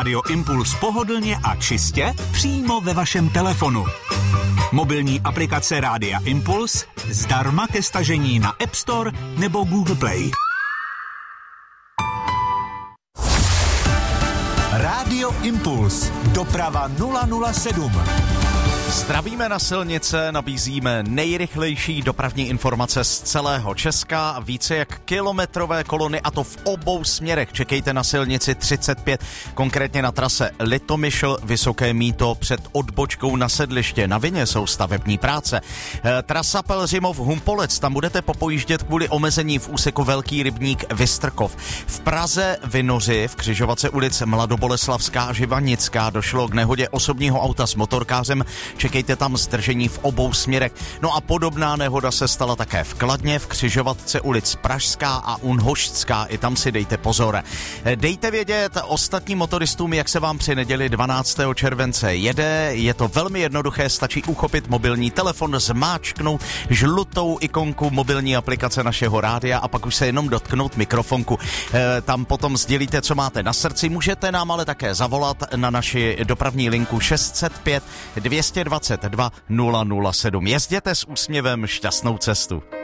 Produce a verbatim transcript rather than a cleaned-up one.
Rádio Impuls pohodlně a čistě přímo ve vašem telefonu. Mobilní aplikace Rádia Impuls zdarma ke stažení na App Store nebo Google Play. Rádio Impuls. Doprava nula nula sedm. Zdravíme na silnice, nabízíme nejrychlejší dopravní informace z celého Česka, více jak kilometrové kolony, a to v obou směrech. Čekejte na silnici třicet pět, konkrétně na trase Litomyšl, Vysoké Mýto před odbočkou na Sedliště. Na vině jsou stavební práce. E, trasa Pelhřimov Humpolec, tam budete popojíždět kvůli omezení v úseku Velký Rybník Vystrkov. V Praze Vinoři v křižovatce ulic Mladoboleslavská a Živanická došlo k nehodě osobního auta s motorkářem. Čekejte tam zdržení v obou směrech. No a podobná nehoda se stala také v Kladně, v křižovatce ulic Pražská a Unhoštská. I tam si dejte pozor. Dejte vědět ostatním motoristům, jak se vám při neděli dvanáctého července jede. Je to velmi jednoduché, stačí uchopit mobilní telefon, zmáčknout žlutou ikonku mobilní aplikace našeho rádia a pak už se jenom dotknout mikrofonku. E, tam potom sdělíte, co máte na srdci. Můžete nám ale také zavolat na naši dopravní linku šest set pět dvě stě dvacet dva nula nula sedm. Jezděte s úsměvem, šťastnou cestu.